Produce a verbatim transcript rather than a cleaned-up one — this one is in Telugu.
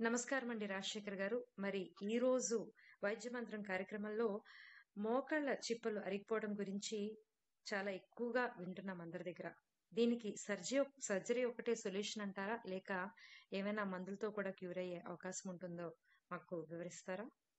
నమస్కారం అండి రాజశేఖర్ గారు. మరి ఈరోజు వైద్య మంత్రం కార్యక్రమంలో మోకాళ్ళ చిప్పలు అరిగిపోవడం గురించి చాలా ఎక్కువగా వింటున్నాం అందరి దగ్గర. దీనికి సర్జీ సర్జరీ ఒకటే సొల్యూషన్ అంటారా? లేక ఏమైనా మందులతో కూడా క్యూర్ అయ్యే అవకాశం ఉంటుందో మాకు వివరిస్తారా?